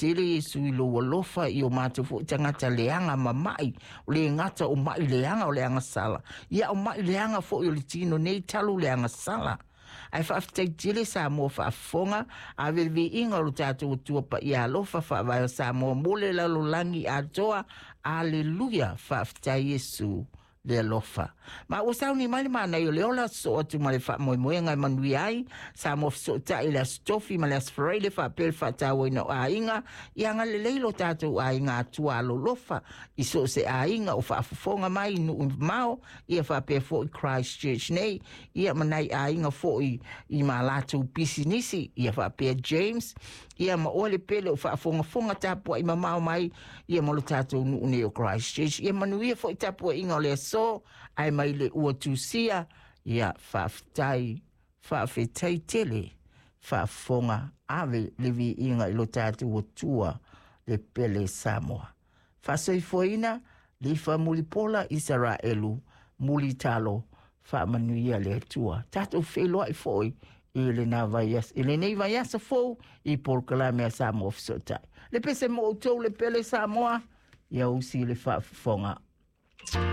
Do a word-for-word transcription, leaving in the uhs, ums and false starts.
tele sui lo lofa i o mātou fo tangata leanga mamai o le ngata o mai leanga o leanga sala ia o mai leanga fo i o le tino nei talu leanga sala ai fa aftai tele sa mo fa fonga a ve vi inga lo tātou tua pa ia lofa fa vai sa mo mole la lo langi a toa aleluia fa aftai Yesu le lofa. Ma o sa ni mali mana yo le ola so tu mali fa mo mo nga manui ai sa mo so ta ila stofi mali asfrei le fa pel fa ta wo no ainga ia nga le leilo tatu ainga tua lo lofa i so se ainga o fa fonga mai no mao ia fa pe fo Christ Church nei ia manai ainga fo i i malatu pisinisi ia fa pe James ia ma ole pele o fa fonga fonga tapu i mama mai ia mo tatu no ne Christ Church ia manui fo tapu inga le so ai mai le ua tusia ia whaftai whawhetai tele whafonga ave levi inga ilo tātu o tua le pele Samoa. Whasoi foina le whamulipola Israelu muli talo whamanuia le tua. Tātu wheloa i foi i le nā vaias. I le nei vaiasa fou i polkalamea Samoa fisotai. Le pese mo utou le pele Samoa ia usi le whafonga.